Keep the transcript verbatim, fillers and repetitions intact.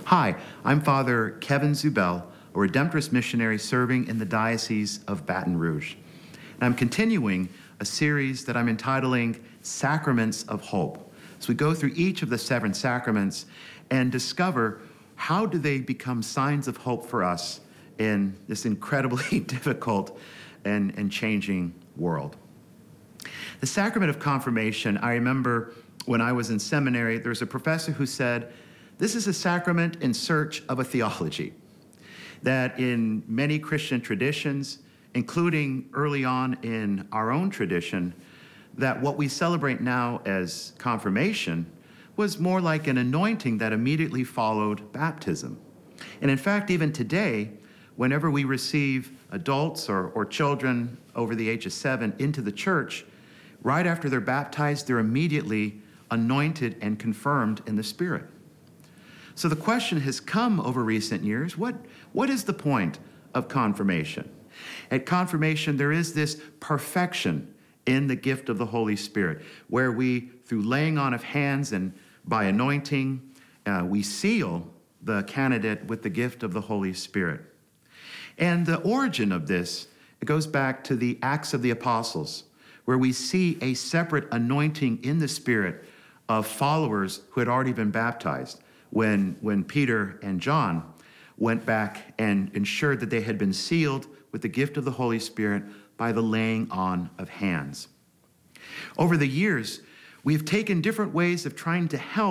Hi, I'm Father Kevin Zubel, a Redemptorist missionary serving in the Diocese of Baton Rouge. And I'm continuing a series that I'm entitling Sacraments of Hope. So we go through each of the seven sacraments and discover how do they become signs of hope for us in this incredibly difficult and, and changing world. The sacrament of confirmation, I remember when I was in seminary, there was a professor who said, this is a sacrament in search of a theology. That in many Christian traditions, including early on in our own tradition, that what we celebrate now as confirmation was more like an anointing that immediately followed baptism. And in fact, even today, whenever we receive adults or, or children over the age of seven into the church, right after they're baptized, they're immediately anointed and confirmed in the Spirit. So the question has come over recent years, what, what is the point of confirmation? At confirmation, there is this perfection in the gift of the Holy Spirit, where we, through laying on of hands and by anointing, uh, we seal the candidate with the gift of the Holy Spirit. And the origin of this, it goes back to the Acts of the Apostles, where we see a separate anointing in the Spirit of followers who had already been baptized. When, when Peter and John went back and ensured that they had been sealed with the gift of the Holy Spirit by the laying on of hands. Over the years, we have taken different ways of trying to help